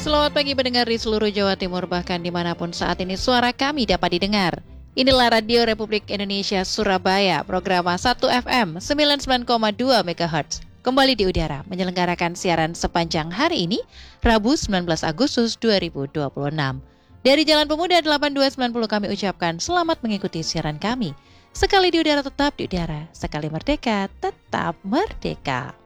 Selamat pagi pendengar di seluruh Jawa Timur, bahkan dimanapun saat ini suara kami dapat didengar. Inilah Radio Republik Indonesia Surabaya, program 1 FM 99,2 MHz. Kembali di udara, menyelenggarakan siaran sepanjang hari ini, Rabu 19 Agustus 2026. Dari Jalan Pemuda 8290 kami ucapkan selamat mengikuti siaran kami. Sekali di udara tetap di udara, sekali merdeka tetap merdeka.